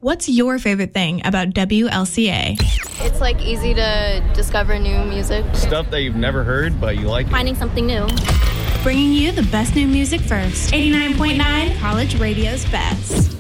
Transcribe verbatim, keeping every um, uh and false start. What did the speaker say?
What's your favorite thing about W L C A? It's like easy to discover new music. Stuff that you've never heard, but you like it. Finding something new. Bringing you the best new music first. eighty-nine point nine, College Radio's best.